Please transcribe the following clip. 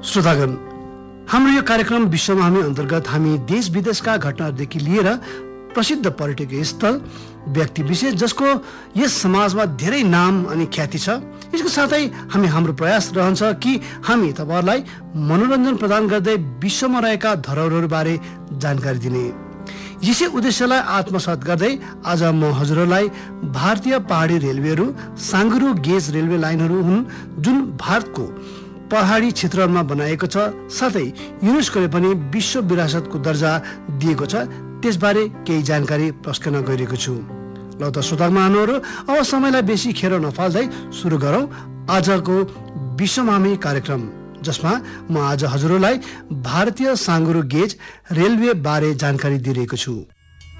श्रोतागण, हाम्रो यो कार्यक्रम विश्वमा हामी अन्तर्गत हामी देश विदेशका घटनाहरूदेखि लिएर प्रसिद्ध पर्यटकीय स्थल, व्यक्ति विशेष जसको यस समाजमा धेरै नाम अनि ख्याति छ, यसको साथै हाम्रो प्रयास रहन्छ कि हामी तपाईहरुलाई मनोरञ्जन प्रदान गर्दै विश्वमा रहेका धरोहरहरूबारे जानकारी दिने। यसै उद्देश्यलाई आत्मसात गर्दै आज म हजुरहरूलाई भारतीय पहाडी रेलवेहरू साङ्गुरो गेज रेलवे लाइनहरू हुन् जुन भारतको पहाडी क्षेत्रहरूमा बनाएको छ, साथै युनेस्कोले पनि विश्व विरासतको दर्जा दिएको छ, त्यसबारे केही जानकारी प्रस्तुत गर्न गइरहेको छु। ल त श्रोता महानुहरू, अब समयलाई बेसी खेर नफाल्दै सुरु गरौँ आजको विश्वमा हामी कार्यक्रम, जसमा म आज हजुरहरूलाई भारतीय साङ्गुरो गेज रेलवे बारे जानकारी दिइरहेको छु।